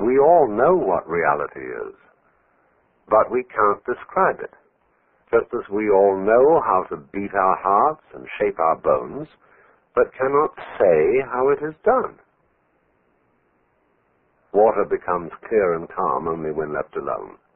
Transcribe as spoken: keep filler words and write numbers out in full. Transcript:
We all know what reality is, but we can't describe it. Just as we all know how to beat our hearts and shape our bones, but cannot say how it is done. Water becomes clear and calm only when left alone.